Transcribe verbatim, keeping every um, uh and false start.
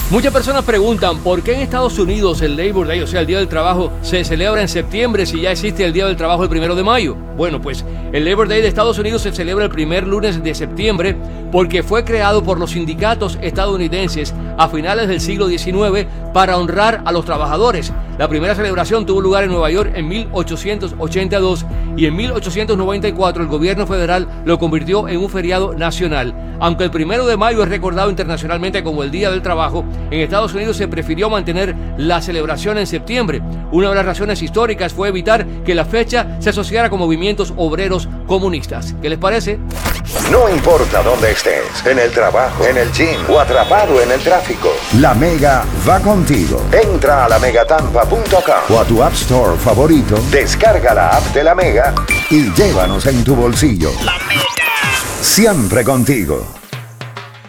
Muchas personas preguntan por qué en Estados Unidos el Labor Day, o sea, el Día del Trabajo, se celebra en septiembre si ya existe el Día del Trabajo el primero de mayo. Bueno, pues el Labor Day de Estados Unidos se celebra el primer lunes de septiembre porque fue creado por los sindicatos estadounidenses a finales del siglo diecinueve para honrar a los trabajadores. La primera celebración tuvo lugar en Nueva York en mil ochocientos ochenta y dos y en mil ochocientos noventa y cuatro el gobierno federal lo convirtió en un feriado nacional. Aunque el primero de mayo es recordado internacionalmente como el Día del Trabajo, en Estados Unidos se prefirió mantener la celebración en septiembre. Una de las razones históricas fue evitar que la fecha se asociara con movimientos obreros comunistas. ¿Qué les parece? No importa dónde estés, en el trabajo, en el gym o atrapado en el tráfico, La Mega va contigo. entra a la megatampa punto com O a tu App Store favorito descarga la app de La Mega y llévanos en tu bolsillo. Siempre contigo.